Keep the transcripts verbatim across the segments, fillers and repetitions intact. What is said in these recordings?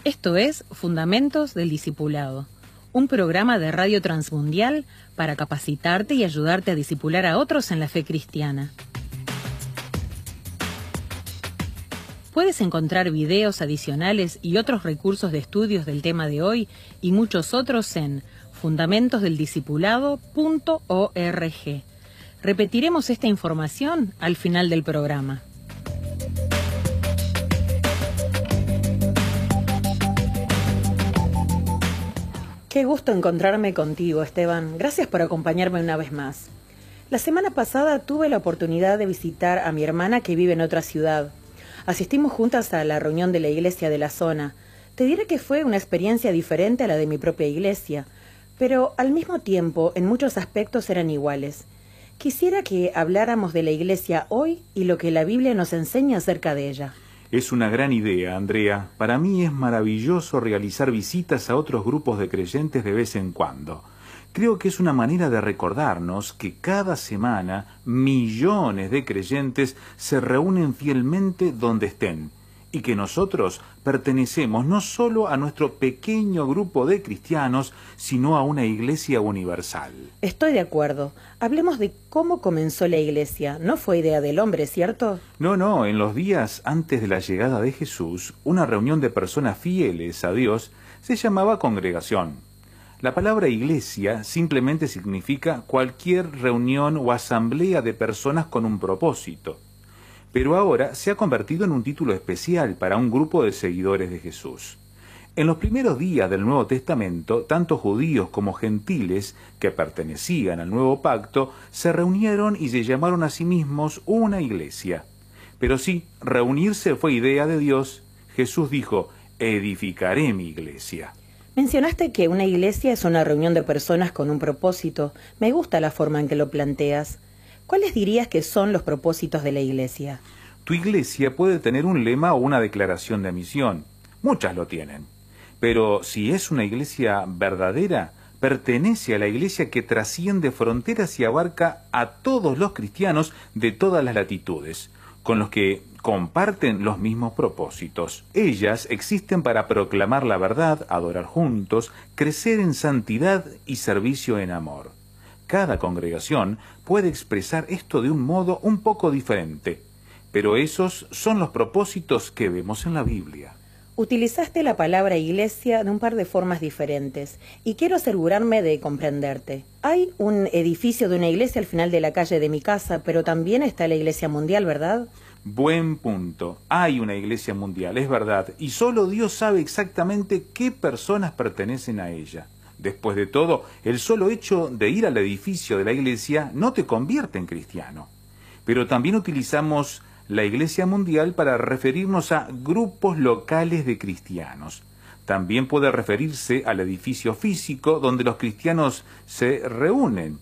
Esto es Fundamentos del Discipulado, un programa de Radio Transmundial para capacitarte y ayudarte a discipular a otros en la fe cristiana. Puedes encontrar videos adicionales y otros recursos de estudios del tema de hoy y muchos otros en fundamentos del discipulado punto org. Repetiremos esta información al final del programa. Qué gusto encontrarme contigo, Esteban. Gracias por acompañarme una vez más. La semana pasada tuve la oportunidad de visitar a mi hermana que vive en otra ciudad. Asistimos juntas a la reunión de la iglesia de la zona. Te diré que fue una experiencia diferente a la de mi propia iglesia, pero al mismo tiempo en muchos aspectos eran iguales. Quisiera que habláramos de la iglesia hoy y lo que la Biblia nos enseña acerca de ella. Es una gran idea, Andrea. Para mí es maravilloso realizar visitas a otros grupos de creyentes de vez en cuando. Creo que es una manera de recordarnos que cada semana millones de creyentes se reúnen fielmente donde estén y que nosotros pertenecemos no solo a nuestro pequeño grupo de cristianos, sino a una iglesia universal. Estoy de acuerdo. Hablemos de cómo comenzó la iglesia. No fue idea del hombre, ¿cierto? No, no. En los días antes de la llegada de Jesús, una reunión de personas fieles a Dios se llamaba congregación. La palabra iglesia simplemente significa cualquier reunión o asamblea de personas con un propósito. Pero ahora se ha convertido en un título especial para un grupo de seguidores de Jesús. En los primeros días del Nuevo Testamento, tanto judíos como gentiles que pertenecían al Nuevo Pacto se reunieron y se llamaron a sí mismos una iglesia. Pero sí, reunirse fue idea de Dios. Jesús dijo, edificaré mi iglesia. Mencionaste que una iglesia es una reunión de personas con un propósito. Me gusta la forma en que lo planteas. ¿Cuáles dirías que son los propósitos de la iglesia? Tu iglesia puede tener un lema o una declaración de misión. Muchas lo tienen. Pero si es una iglesia verdadera, pertenece a la iglesia que trasciende fronteras y abarca a todos los cristianos de todas las latitudes, con los que comparten los mismos propósitos. Ellas existen para proclamar la verdad, adorar juntos, crecer en santidad y servicio en amor. Cada congregación puede expresar esto de un modo un poco diferente, pero esos son los propósitos que vemos en la Biblia. Utilizaste la palabra iglesia de un par de formas diferentes y quiero asegurarme de comprenderte. Hay un edificio de una iglesia al final de la calle de mi casa, pero también está la iglesia mundial, ¿verdad? Buen punto. Hay una iglesia mundial, es verdad, y solo Dios sabe exactamente qué personas pertenecen a ella. Después de todo, el solo hecho de ir al edificio de la iglesia no te convierte en cristiano. Pero también utilizamos la iglesia mundial para referirnos a grupos locales de cristianos. También puede referirse al edificio físico donde los cristianos se reúnen.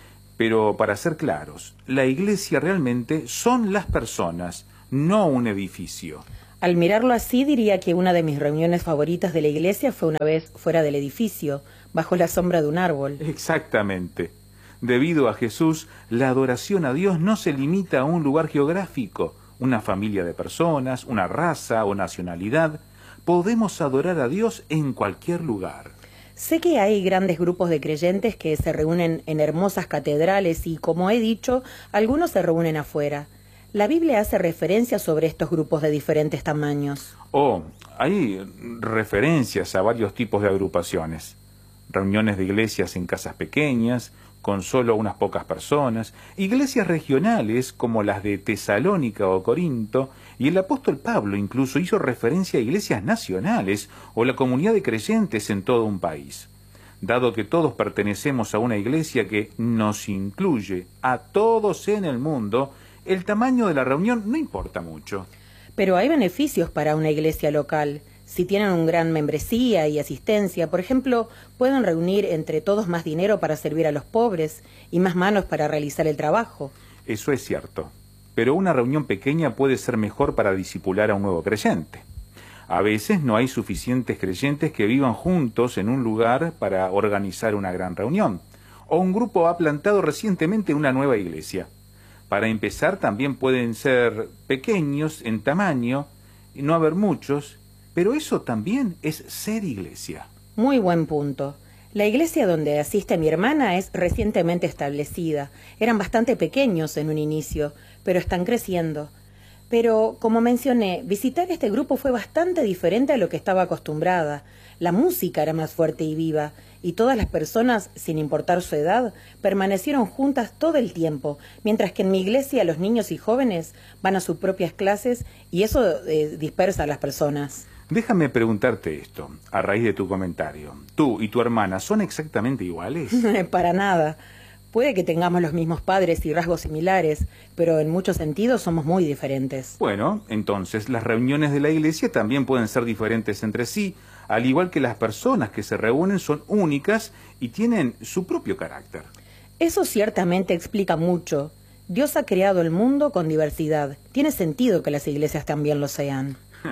Pero para ser claros, la iglesia realmente son las personas, no un edificio. Al mirarlo así, diría que una de mis reuniones favoritas de la iglesia fue una vez fuera del edificio, bajo la sombra de un árbol. Exactamente. Debido a Jesús, la adoración a Dios no se limita a un lugar geográfico, una familia de personas, una raza o nacionalidad. Podemos adorar a Dios en cualquier lugar. Sé que hay grandes grupos de creyentes que se reúnen en hermosas catedrales y, como he dicho, algunos se reúnen afuera. La Biblia hace referencia sobre estos grupos de diferentes tamaños. Oh, hay referencias a varios tipos de agrupaciones. Reuniones de iglesias en casas pequeñas, con solo unas pocas personas, iglesias regionales como las de Tesalónica o Corinto, y el apóstol Pablo incluso hizo referencia a iglesias nacionales o la comunidad de creyentes en todo un país. Dado que todos pertenecemos a una iglesia que nos incluye a todos en el mundo, el tamaño de la reunión no importa mucho. Pero hay beneficios para una iglesia local. Si tienen una gran membresía y asistencia, por ejemplo, pueden reunir entre todos más dinero para servir a los pobres y más manos para realizar el trabajo. Eso es cierto. Pero una reunión pequeña puede ser mejor para discipular a un nuevo creyente. A veces no hay suficientes creyentes que vivan juntos en un lugar para organizar una gran reunión. O un grupo ha plantado recientemente una nueva iglesia. Para empezar, también pueden ser pequeños en tamaño, y no haber muchos, pero eso también es ser iglesia. Muy buen punto. La iglesia donde asiste mi hermana es recientemente establecida. Eran bastante pequeños en un inicio, pero están creciendo. Pero, como mencioné, visitar este grupo fue bastante diferente a lo que estaba acostumbrada. La música era más fuerte y viva, y todas las personas, sin importar su edad, permanecieron juntas todo el tiempo, mientras que en mi iglesia los niños y jóvenes van a sus propias clases y eso eh, dispersa a las personas. Déjame preguntarte esto, a raíz de tu comentario. ¿Tú y tu hermana son exactamente iguales? Para nada. Puede que tengamos los mismos padres y rasgos similares, pero en muchos sentidos somos muy diferentes. Bueno, entonces las reuniones de la iglesia también pueden ser diferentes entre sí, al igual que las personas que se reúnen son únicas y tienen su propio carácter. Eso ciertamente explica mucho. Dios ha creado el mundo con diversidad. Tiene sentido que las iglesias también lo sean.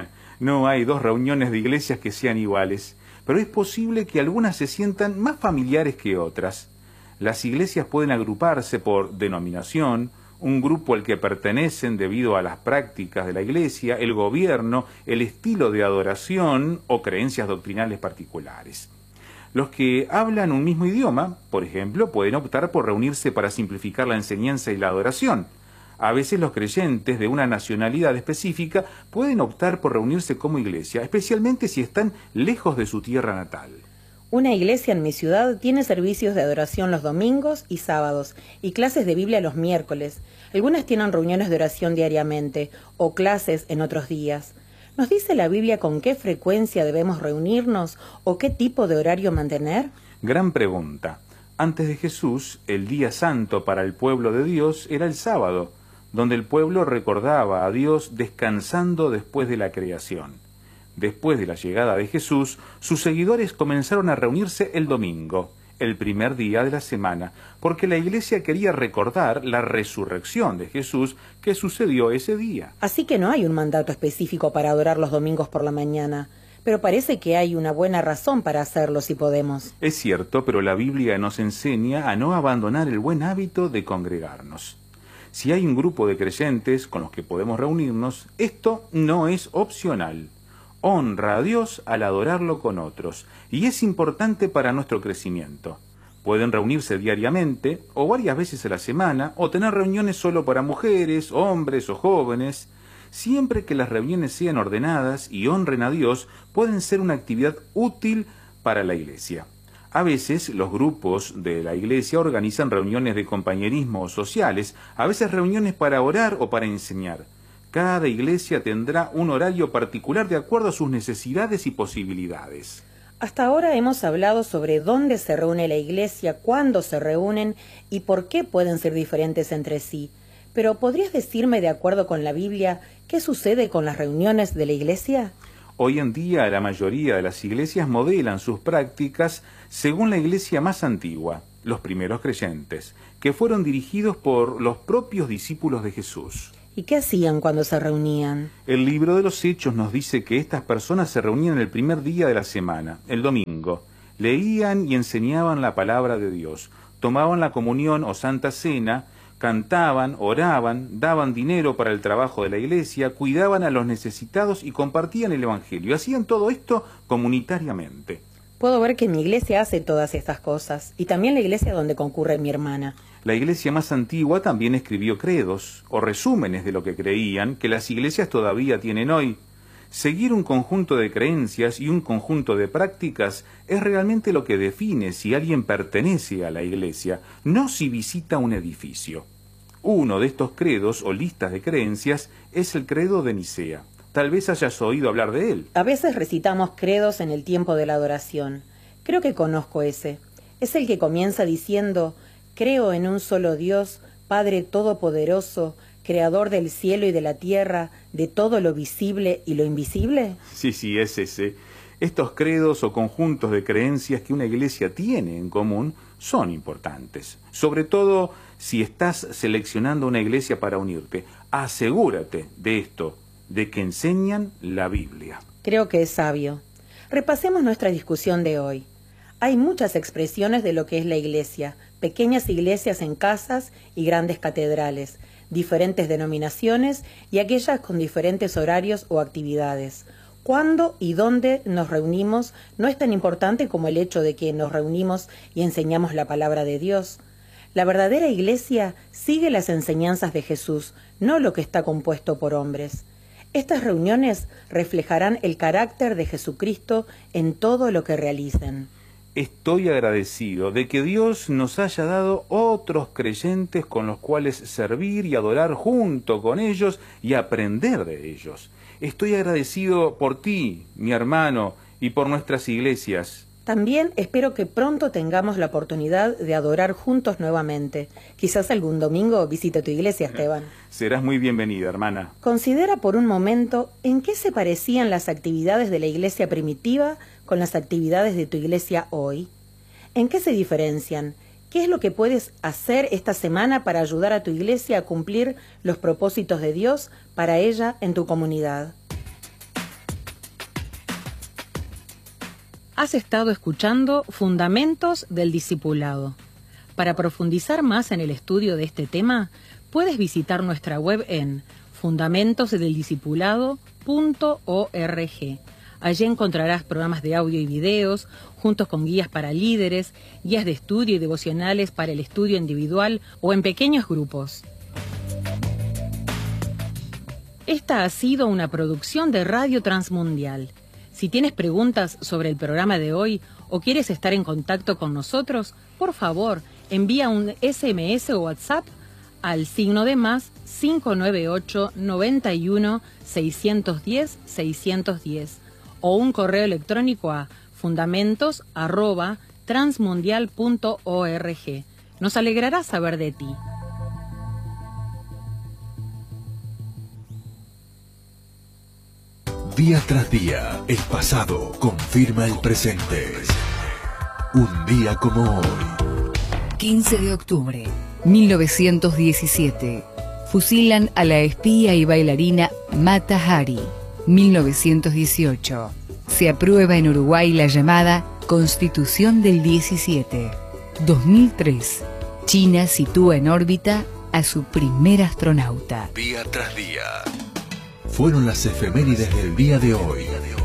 No hay dos reuniones de iglesias que sean iguales, pero es posible que algunas se sientan más familiares que otras. Las iglesias pueden agruparse por denominación, un grupo al que pertenecen debido a las prácticas de la iglesia, el gobierno, el estilo de adoración o creencias doctrinales particulares. Los que hablan un mismo idioma, por ejemplo, pueden optar por reunirse para simplificar la enseñanza y la adoración. A veces los creyentes de una nacionalidad específica pueden optar por reunirse como iglesia, especialmente si están lejos de su tierra natal. Una iglesia en mi ciudad tiene servicios de adoración los domingos y sábados y clases de Biblia los miércoles. Algunas tienen reuniones de oración diariamente o clases en otros días. ¿Nos dice la Biblia con qué frecuencia debemos reunirnos o qué tipo de horario mantener? Gran pregunta. Antes de Jesús, el día santo para el pueblo de Dios era el sábado, donde el pueblo recordaba a Dios descansando después de la creación. Después de la llegada de Jesús, sus seguidores comenzaron a reunirse el domingo, el primer día de la semana, porque la iglesia quería recordar la resurrección de Jesús que sucedió ese día. Así que no hay un mandato específico para adorar los domingos por la mañana, pero parece que hay una buena razón para hacerlo si podemos. Es cierto, pero la Biblia nos enseña a no abandonar el buen hábito de congregarnos. Si hay un grupo de creyentes con los que podemos reunirnos, esto no es opcional. Honra a Dios al adorarlo con otros, y es importante para nuestro crecimiento. Pueden reunirse diariamente, o varias veces a la semana, o tener reuniones solo para mujeres, hombres o jóvenes. Siempre que las reuniones sean ordenadas y honren a Dios, pueden ser una actividad útil para la iglesia. A veces los grupos de la iglesia organizan reuniones de compañerismo sociales, a veces reuniones para orar o para enseñar. Cada iglesia tendrá un horario particular de acuerdo a sus necesidades y posibilidades. Hasta ahora hemos hablado sobre dónde se reúne la iglesia, cuándo se reúnen y por qué pueden ser diferentes entre sí. Pero ¿podrías decirme, de acuerdo con la Biblia, qué sucede con las reuniones de la iglesia? Hoy en día la mayoría de las iglesias modelan sus prácticas según la iglesia más antigua, los primeros creyentes, que fueron dirigidos por los propios discípulos de Jesús. ¿Y qué hacían cuando se reunían? El libro de los Hechos nos dice que estas personas se reunían el primer día de la semana, el domingo. Leían y enseñaban la palabra de Dios, tomaban la comunión o santa cena, cantaban, oraban, daban dinero para el trabajo de la iglesia, cuidaban a los necesitados y compartían el evangelio. Hacían todo esto comunitariamente. Puedo ver que mi iglesia hace todas estas cosas, y también la iglesia donde concurre mi hermana. La iglesia más antigua también escribió credos, o resúmenes de lo que creían, que las iglesias todavía tienen hoy. Seguir un conjunto de creencias y un conjunto de prácticas es realmente lo que define si alguien pertenece a la iglesia, no si visita un edificio. Uno de estos credos o listas de creencias es el credo de Nicea. Tal vez hayas oído hablar de él. A veces recitamos credos en el tiempo de la adoración. Creo que conozco ese. Es el que comienza diciendo: creo en un solo Dios, Padre Todopoderoso, Creador del cielo y de la tierra, de todo lo visible y lo invisible. Sí, sí, es ese. Estos credos o conjuntos de creencias que una iglesia tiene en común son importantes. Sobre todo si estás seleccionando una iglesia para unirte. Asegúrate de esto, de que enseñan la Biblia. Creo que es sabio. Repasemos nuestra discusión de hoy. Hay muchas expresiones de lo que es la iglesia, pequeñas iglesias en casas y grandes catedrales, diferentes denominaciones y aquellas con diferentes horarios o actividades. Cuándo y dónde nos reunimos no es tan importante como el hecho de que nos reunimos y enseñamos la palabra de Dios. La verdadera iglesia sigue las enseñanzas de Jesús, no lo que está compuesto por hombres. Estas reuniones reflejarán el carácter de Jesucristo en todo lo que realicen. Estoy agradecido de que Dios nos haya dado otros creyentes con los cuales servir y adorar junto con ellos y aprender de ellos. Estoy agradecido por ti, mi hermano, y por nuestras iglesias. También espero que pronto tengamos la oportunidad de adorar juntos nuevamente. Quizás algún domingo visite tu iglesia, Esteban. Serás muy bienvenida, hermana. Considera por un momento en qué se parecían las actividades de la iglesia primitiva con las actividades de tu iglesia hoy. ¿En qué se diferencian? ¿Qué es lo que puedes hacer esta semana para ayudar a tu iglesia a cumplir los propósitos de Dios para ella en tu comunidad? Has estado escuchando Fundamentos del Discipulado. Para profundizar más en el estudio de este tema, puedes visitar nuestra web en fundamentos del discipulado punto org. Allí encontrarás programas de audio y videos, juntos con guías para líderes, guías de estudio y devocionales para el estudio individual o en pequeños grupos. Esta ha sido una producción de Radio Transmundial. Si tienes preguntas sobre el programa de hoy o quieres estar en contacto con nosotros, por favor, envía un ese eme ese o WhatsApp al signo de más cinco nueve ocho, noventa y uno, seiscientos diez, seiscientos diez o un correo electrónico a fundamentos arroba transmundial punto org. Nos alegrará saber de ti. Día tras día, el pasado confirma el presente. Un día como hoy. quince de octubre, mil novecientos diecisiete. Fusilan a la espía y bailarina Mata Hari. mil novecientos dieciocho. Se aprueba en Uruguay la llamada Constitución del diecisiete. dos mil tres. China sitúa en órbita a su primer astronauta. Día tras día. Fueron las efemérides del día de hoy.